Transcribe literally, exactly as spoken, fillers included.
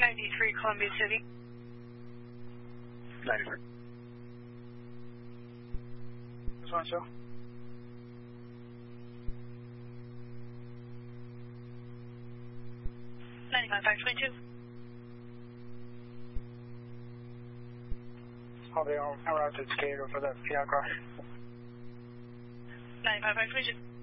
ninety-three Columbia City. ninety-three. This one, sir. ninety-five five twenty-two. I'll be on route to Decatur for that Fiat car. ninety-five five twenty-two.